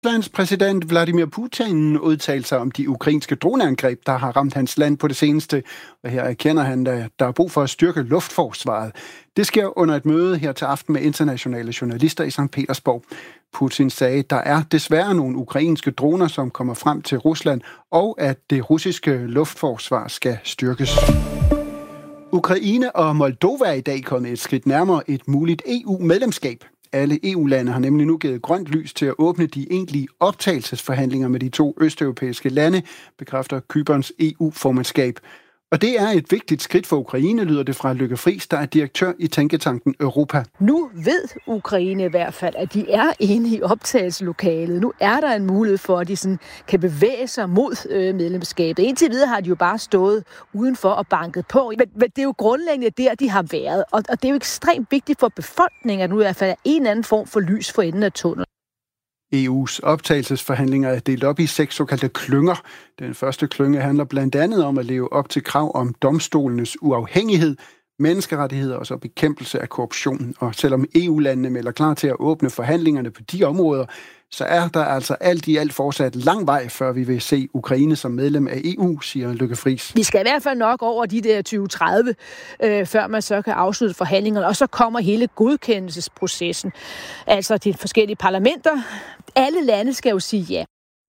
Ruslands præsident Vladimir Putin udtalte sig om de ukrainske droneangreb, der har ramt hans land på det seneste. Og her erkender han, at der er brug for at styrke luftforsvaret. Det sker under et møde her til aften med internationale journalister i St. Petersborg. Putin sagde, at der er desværre nogle ukrainske droner, som kommer frem til Rusland, og at det russiske luftforsvar skal styrkes. Ukraine og Moldova er i dag kommet et skridt nærmere et muligt EU-medlemskab. Alle EU-lande har nemlig nu givet grønt lys til at åbne de egentlige optagelsesforhandlinger med de to østeuropæiske lande, bekræfter Cyperns EU-formandskab. Og det er et vigtigt skridt for Ukraine, lyder det fra Lykke Friis, der er direktør i Tænketanken Europa. Nu ved Ukraine i hvert fald, at de er inde i optagelseslokalet. Nu er der en mulighed for, at de sådan kan bevæge sig mod medlemskabet. Indtil videre har de jo bare stået udenfor og banket på. Men det er jo grundlæggende der, de har været. Og det er jo ekstremt vigtigt for befolkningen, at nu i hvert fald er en anden form for lys for enden af tunnelen. EU's optagelsesforhandlinger er delt op i 6 såkaldte klynger. Den første klynge handler blandt andet om at leve op til krav om domstolenes uafhængighed, menneskerettigheder og så bekæmpelse af korruption. Og selvom EU-landene melder klar til at åbne forhandlingerne på de områder, så er der altså alt i alt fortsat lang vej, før vi vil se Ukraine som medlem af EU, siger Lykke Friis. Vi skal i hvert fald nok over de der 2030, før man så kan afslutte forhandlingerne, og så kommer hele godkendelsesprocessen. Altså de forskellige parlamenter. Alle lande skal jo sige ja.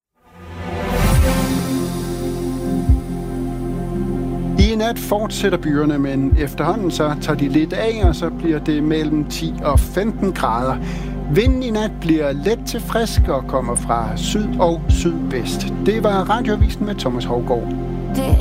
I nat fortsætter byerne, men efterhånden så tager de lidt af, og så bliver det mellem 10 og 15 grader. Vinden i nat bliver let til frisk og kommer fra syd og sydvest. Det var Radioavisen med Thomas Hougaard.